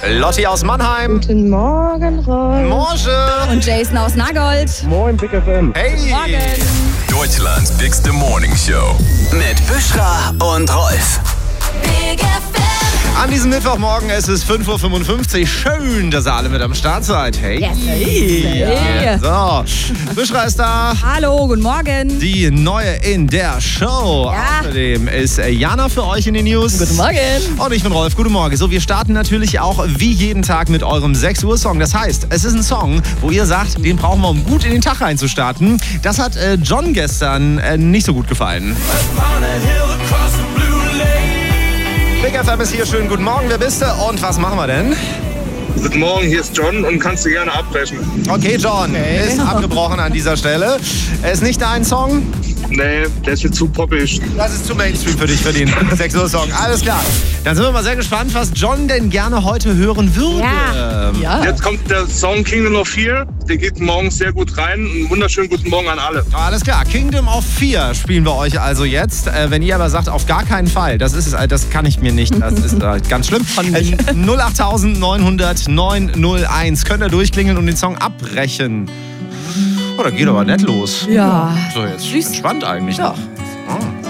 Lotti aus Mannheim. Guten Morgen, Rolf. Morgen. Und Jason aus Nagold. Moin, Big FM. Hey. Morgen. Deutschlands bigste Morning Show. Mit Büschra und Rolf. Big FM. An diesem Mittwochmorgen, es ist 5.55 Uhr. Schön, dass ihr alle mit am Start seid. Hey. Yes. Hey. So, Büschra ist da. Hallo, guten Morgen. Die Neue in der Show. Ja. Außerdem ist Jana für euch in den News. Guten Morgen. Und ich bin Rolf. Guten Morgen. So, wir starten natürlich auch wie jeden Tag mit eurem 6 Uhr Song. Das heißt, es ist ein Song, wo ihr sagt, den brauchen wir, um gut in den Tag reinzustarten. Das hat John gestern nicht so gut gefallen. Big FM ist hier. Schönen guten Morgen. Wer bist du und was machen wir denn? Guten Morgen, hier ist John und kannst du gerne abbrechen. Okay, John ist abgebrochen an dieser Stelle. Ist nicht dein Song? Nee, der ist mir zu poppig. Das ist zu Mainstream für dich, für den 6 Uhr Song. Alles klar. Dann sind wir mal sehr gespannt, was John denn gerne heute hören würde. Ja. Jetzt kommt der Song Kingdom of Fear. Der geht morgens sehr gut rein. Einen wunderschönen guten Morgen an alle. Alles klar, Kingdom of Fear spielen wir euch also jetzt. Wenn ihr aber sagt, auf gar keinen Fall, das kann ich mir nicht, das ist ganz schlimm. 08900 901 könnt ihr durchklingeln und den Song abbrechen. Oh, da geht aber nett los. Ja. So, jetzt Süß. entspannt eigentlich noch.